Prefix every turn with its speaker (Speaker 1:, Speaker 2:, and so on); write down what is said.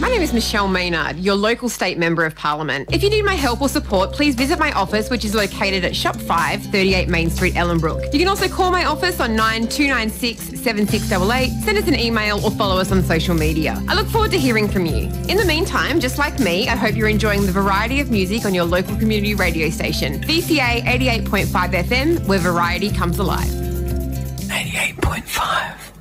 Speaker 1: My name is Michelle Maynard, your local state member of Parliament. If you need my help or support, please visit my office, which is located at Shop 5, 38 Main Street, Ellenbrook. You can also call my office on 9296 7688, send us an email or follow us on social media. I look forward to hearing from you. In the meantime, just like me, I hope you're enjoying the variety of music on your local community radio station, VCA 88.5 FM, where variety comes alive.
Speaker 2: 88.5.